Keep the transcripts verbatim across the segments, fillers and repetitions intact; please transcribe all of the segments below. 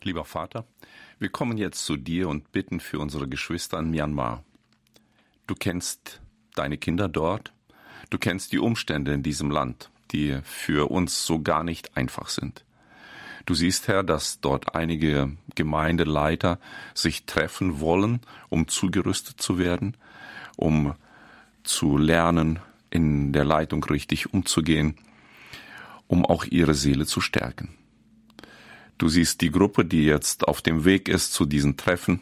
Lieber Vater, wir kommen jetzt zu dir und bitten für unsere Geschwister in Myanmar. Du kennst deine Kinder dort, du kennst die Umstände in diesem Land, die für uns so gar nicht einfach sind. Du siehst, Herr, dass dort einige Gemeindeleiter sich treffen wollen, um zugerüstet zu werden, um zu lernen, in der Leitung richtig umzugehen, um auch ihre Seele zu stärken. Du siehst die Gruppe, die jetzt auf dem Weg ist zu diesen Treffen.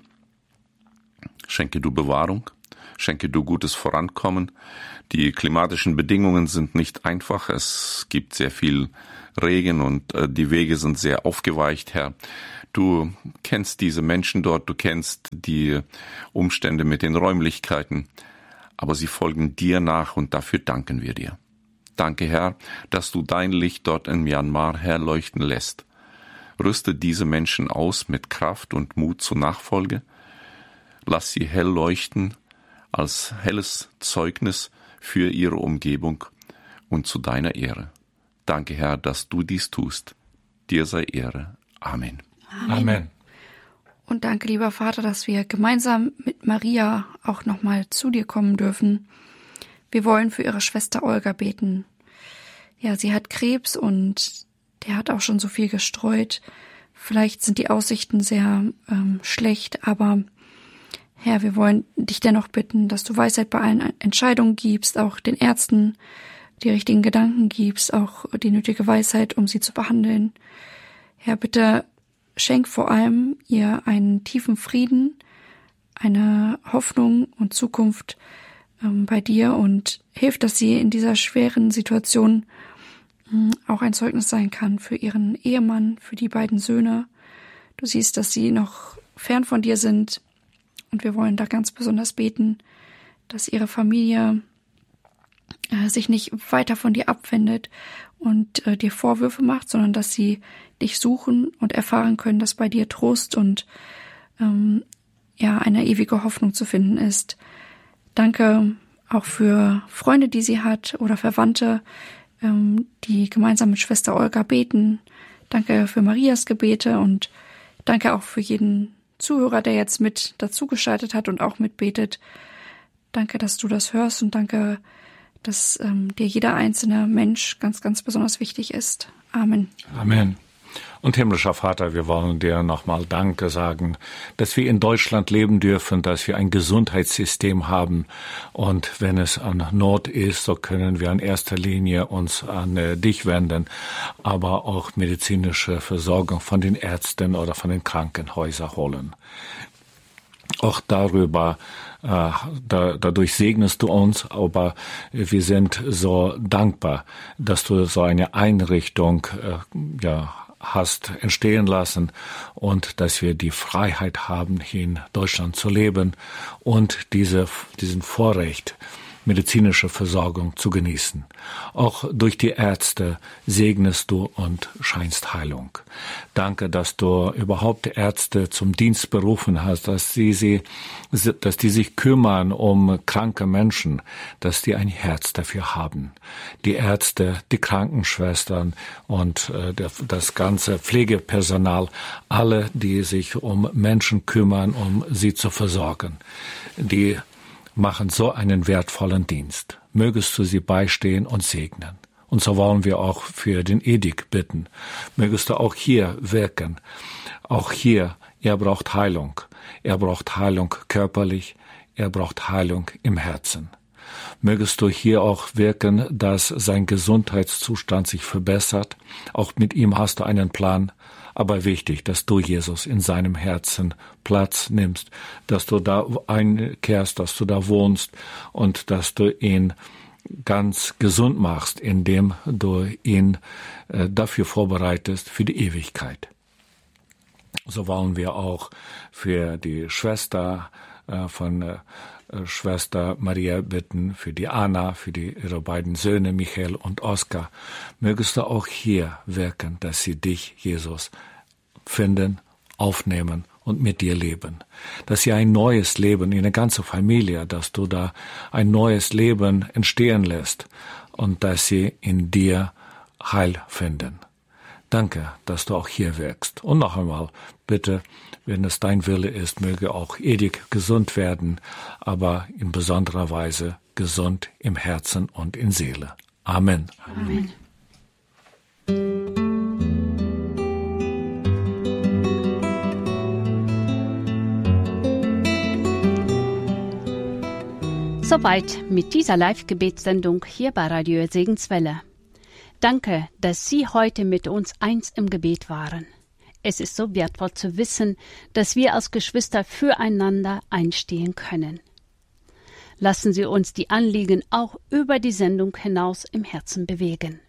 Schenke du Bewahrung, schenke du gutes Vorankommen. Die klimatischen Bedingungen sind nicht einfach. Es gibt sehr viel Regen und äh, die Wege sind sehr aufgeweicht, Herr. Du kennst diese Menschen dort, du kennst die Umstände mit den Räumlichkeiten, aber sie folgen dir nach und dafür danken wir dir. Danke, Herr, dass du dein Licht dort in Myanmar herleuchten lässt. Rüste diese Menschen aus mit Kraft und Mut zur Nachfolge. Lass sie hell leuchten als helles Zeugnis für ihre Umgebung und zu deiner Ehre. Danke, Herr, dass du dies tust. Dir sei Ehre. Amen. Amen. Amen. Und danke, lieber Vater, dass wir gemeinsam mit Maria auch nochmal zu dir kommen dürfen. Wir wollen für ihre Schwester Olga beten. Ja, sie hat Krebs und der hat auch schon so viel gestreut. Vielleicht sind die Aussichten sehr ähm, schlecht, aber Herr, wir wollen dich dennoch bitten, dass du Weisheit bei allen Entscheidungen gibst, auch den Ärzten die richtigen Gedanken gibst, auch die nötige Weisheit, um sie zu behandeln. Herr, bitte schenk vor allem ihr einen tiefen Frieden, eine Hoffnung und Zukunft ähm, bei dir und hilf, dass sie in dieser schweren Situation auch ein Zeugnis sein kann für ihren Ehemann, für die beiden Söhne. Du siehst, dass sie noch fern von dir sind und wir wollen da ganz besonders beten, dass ihre Familie äh, sich nicht weiter von dir abwendet und äh, dir Vorwürfe macht, sondern dass sie dich suchen und erfahren können, dass bei dir Trost und ähm, ja eine ewige Hoffnung zu finden ist. Danke auch für Freunde, die sie hat oder Verwandte, die gemeinsam mit Schwester Olga beten. Danke für Marias Gebete und danke auch für jeden Zuhörer, der jetzt mit dazugeschaltet hat und auch mitbetet. Danke, dass du das hörst und danke, dass ähm, dir jeder einzelne Mensch ganz, ganz besonders wichtig ist. Amen. Amen. Und himmlischer Vater, wir wollen dir nochmal Danke sagen, dass wir in Deutschland leben dürfen, dass wir ein Gesundheitssystem haben. Und wenn es an Not ist, so können wir in erster Linie uns an äh, dich wenden, aber auch medizinische Versorgung von den Ärzten oder von den Krankenhäusern holen. Auch darüber, äh, da, dadurch segnest du uns, aber wir sind so dankbar, dass du so eine Einrichtung, äh, ja, hast entstehen lassen und dass wir die Freiheit haben, hier in Deutschland zu leben und diese, diesen Vorrecht, medizinische Versorgung zu genießen. Auch durch die Ärzte segnest du und scheinst Heilung. Danke, dass du überhaupt Ärzte zum Dienst berufen hast, dass sie, sie, dass die sich kümmern um kranke Menschen, dass die ein Herz dafür haben. Die Ärzte, die Krankenschwestern und äh, der, das ganze Pflegepersonal, alle, die sich um Menschen kümmern, um sie zu versorgen, die machen so einen wertvollen Dienst. Mögest du sie beistehen und segnen. Und so wollen wir auch für den Edik bitten. Mögest du auch hier wirken. Auch hier, er braucht Heilung. Er braucht Heilung körperlich. Er braucht Heilung im Herzen. Mögest du hier auch wirken, dass sein Gesundheitszustand sich verbessert. Auch mit ihm hast du einen Plan. Aber wichtig, dass du, Jesus, in seinem Herzen Platz nimmst, dass du da einkehrst, dass du da wohnst und dass du ihn ganz gesund machst, indem du ihn äh, dafür vorbereitest, für die Ewigkeit. So wollen wir auch für die Schwester äh, von äh, Schwester Maria bitten, für die Anna, für die, ihre beiden Söhne Michael und Oskar. Mögest du auch hier wirken, dass sie dich, Jesus, finden, aufnehmen und mit dir leben. Dass sie ein neues Leben, eine ganze Familie, dass du da ein neues Leben entstehen lässt und dass sie in dir Heil finden. Danke, dass du auch hier wirkst. Und noch einmal, bitte, wenn es dein Wille ist, möge auch Edith gesund werden, aber in besonderer Weise gesund im Herzen und in Seele. Amen. Amen. Soweit mit dieser Live-Gebetssendung hier bei Radio Segenswelle. Danke, dass Sie heute mit uns eins im Gebet waren. Es ist so wertvoll zu wissen, dass wir als Geschwister füreinander einstehen können. Lassen Sie uns die Anliegen auch über die Sendung hinaus im Herzen bewegen.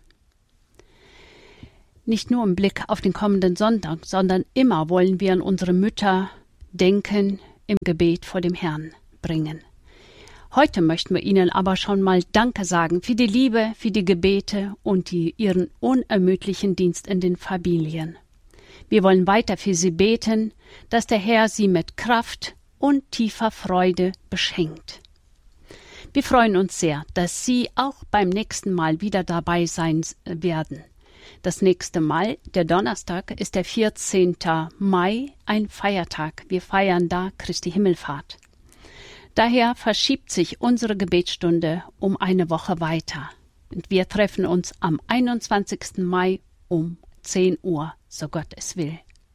Nicht nur im Blick auf den kommenden Sonntag, sondern immer wollen wir an unsere Mütter denken, im Gebet vor dem Herrn bringen. Heute möchten wir Ihnen aber schon mal Danke sagen für die Liebe, für die Gebete und die, Ihren unermüdlichen Dienst in den Familien. Wir wollen weiter für Sie beten, dass der Herr Sie mit Kraft und tiefer Freude beschenkt. Wir freuen uns sehr, dass Sie auch beim nächsten Mal wieder dabei sein werden. Das nächste Mal, der Donnerstag, ist der vierzehnten Mai, ein Feiertag. Wir feiern da Christi Himmelfahrt. Daher verschiebt sich unsere Gebetsstunde um eine Woche weiter. Und wir treffen uns am einundzwanzigsten Mai um zehn Uhr, so Gott es will.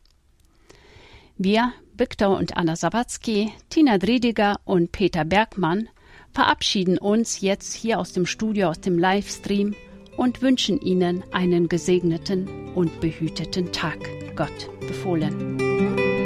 Wir, Viktor und Anna Sawatzki, Tina Driediger und Peter Bergmann, verabschieden uns jetzt hier aus dem Studio, aus dem Livestream und wünschen Ihnen einen gesegneten und behüteten Tag. Gott befohlen.